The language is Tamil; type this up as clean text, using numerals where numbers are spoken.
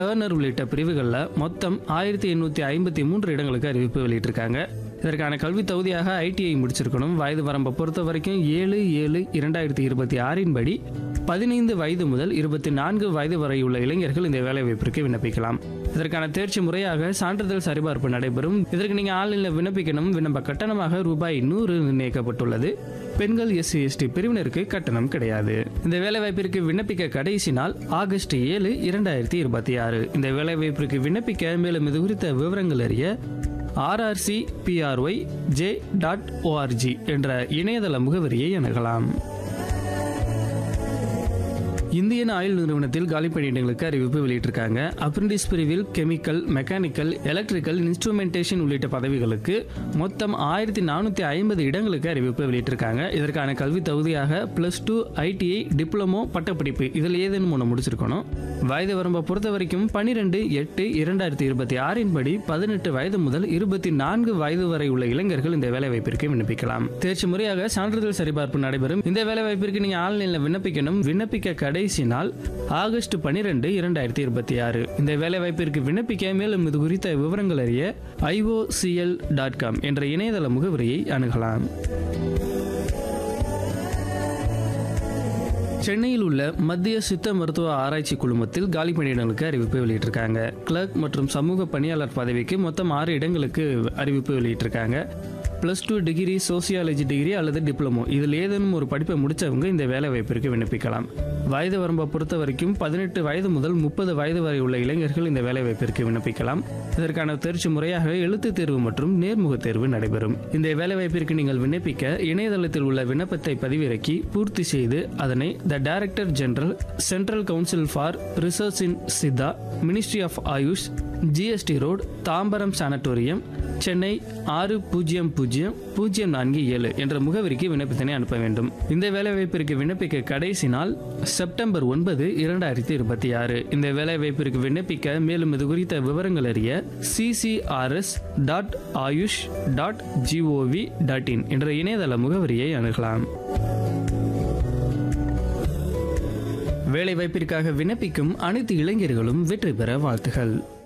கவர்னர் உள்ளிட்ட பிரிவுகளில் மொத்தம் 1853 இடங்களுக்கு அறிவிப்பு வெளியிட்டிருக்காங்க. இதற்கான கல்வி தகுதியாக ஐடிஐ முடிச்சிருக்கணும். வயது வரம்பை பொறுத்த வரைக்கும் 7/7/2026 படி 15 வயது முதல் 24 வயது வரை உள்ள இளைஞர்கள் இந்த வேலைவாய்ப்பிற்கு விண்ணப்பிக்கலாம். இதற்கான தேர்ச்சி முறையாக சான்றிதழ் சரிபார்ப்பு நடைபெறும். இதற்கு நீங்கள் ஆன்லைனில் விண்ணப்பிக்கணும். விண்ணப்ப கட்டணமாக ரூபாய் 100 நிர்ணயிக்கப்பட்டுள்ளது. பெண்கள் SC/ST பிரிவினருக்கு கட்டணம் கிடையாது. இந்த வேலைவாய்ப்பிற்கு விண்ணப்பிக்க கடைசி நாள் ஆகஸ்ட் 7, 2026. இந்த வேலைவாய்ப்பிற்கு விண்ணப்பிக்க மேலும் இது குறித்த விவரங்கள் அறிய rrcpryj.org என்ற இணையதள முகவரியை அணுகலாம். இந்தியன் ஆயில் நிறுவனத்தில் காலி பணியிடங்களுக்கு அறிவிப்பு வெளியிட்டிருக்காங்க. அப்ரெண்டிஸ் பிரிவில் கெமிக்கல், மெக்கானிக்கல், எலக்ட்ரிக்கல், இன்ஸ்ட்ருமெண்டேஷன் உள்ளிட்ட பதவிகளுக்கு மொத்தம் 1450 இடங்களுக்கு அறிவிப்பு வெளியிட்டிருக்காங்க. இதற்கான கல்வி தகுதியாக +2 ITI, டிப்ளமோ, பட்டப்படிப்பு இதில் ஏதேனும் ஒன்று முடிச்சிருக்கணும். வயது வரம்பை பொறுத்த வரைக்கும் 12/8/2026 படி 18 வயது முதல் 24 வயது வரை உள்ள இளைஞர்கள் இந்த வேலைவாய்ப்பிற்கு விண்ணப்பிக்கலாம். தேர்ச்சி முறையாக சான்றிதழ் சரிபார்ப்பு நடைபெறும். இந்த வேலைவாய்ப்பிற்கு நீங்கள் ஆன்லைனில் விண்ணப்பிக்கணும். விண்ணப்பிக்க கடைசி நாள் ஆகஸ்ட் 12, 2026. இந்த வேலைவாய்ப்பிற்கு விண்ணப்பிக்க மேலும் இது குறித்த விவரங்கள் அறிய iocl.com என்ற இணையதள முகவரியை அணுகலாம். சென்னையில் உள்ள மத்திய சித்த மருத்துவ ஆராய்ச்சி குழுமத்தில் காலி பணியிடங்களுக்கு அறிவிப்பு வெளியிட்டிருக்காங்க. கிளர்க் மற்றும் சமூக பணியாளர் பதவிக்கு மொத்தம் 6 இடங்களுக்கு அறிவிப்பு வெளியிட்டிருக்காங்க. +2 டிகிரி, சோசியாலஜி டிகிரி அல்லது டிப்ளமோ இதில் ஏதேனும் ஒரு படிப்பை முடித்தவங்க இந்த வேலைவாய்ப்பிற்கு விண்ணப்பிக்கலாம். வயது வரம்பை பொறுத்த வரைக்கும் 18 வயது முதல் 30 வயது வரை உள்ள இளைஞர்கள் இந்த வேலைவாய்ப்பிற்கு விண்ணப்பிக்கலாம். இதற்கான தேர்ச்சி முறையாக எழுத்துத் தேர்வு மற்றும் நேர்முக தேர்வு நடைபெறும். இந்த வேலைவாய்ப்பிற்கு நீங்கள் விண்ணப்பிக்க இணையதளத்தில் உள்ள விண்ணப்பத்தை பதிவிறக்கி பூர்த்தி செய்து அதனை the director general, central council for research in Siddha, ministry of AYUSH, GST road, Tambaram sanatorium, Chennai 600047 என்ற முகவரிக்கு விண்ணப்பத்தினை அனுப்ப வேண்டும். இந்த வேலைவாய்ப்பிற்கு விண்ணப்பிக்க கடைசி நாள் செப்டம்பர் 9, 2026. இந்த வேலைவாய்ப்பிற்கு விண்ணப்பிக்க மேலும் இது குறித்த விவரங்கள் அறிய ccrs.ayush.gov.in என்ற இணையதள முகவரியை அணுகலாம். வேலைவாய்ப்பிற்காக விண்ணப்பிக்கும் அனைத்து இளைஞர்களும் வெற்றி பெற வாழ்த்துகள்.